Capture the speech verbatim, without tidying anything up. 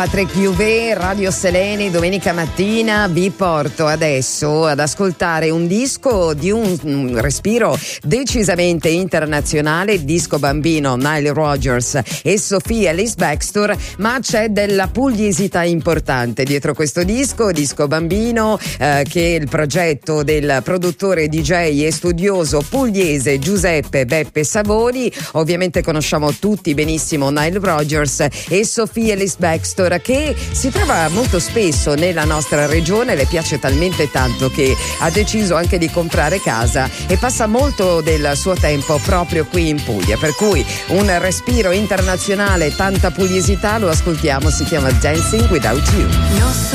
Patrick Juvet, Radio Seleni, domenica mattina vi porto adesso ad ascoltare un disco di un respiro decisamente internazionale, disco bambino Nile Rodgers e Sophie Ellis-Bextor, ma c'è della pugliesità importante dietro questo disco, disco bambino eh, che è il progetto del produttore D J e studioso pugliese Giuseppe Beppe Savoni. Ovviamente conosciamo tutti benissimo Nile Rodgers e Sophie Ellis-Bextor, che si trova molto spesso nella nostra regione, le piace talmente tanto che ha deciso anche di comprare casa e passa molto del suo tempo proprio qui in Puglia, per cui un respiro internazionale, tanta pugliesità, lo ascoltiamo, si chiama Dancing Without You.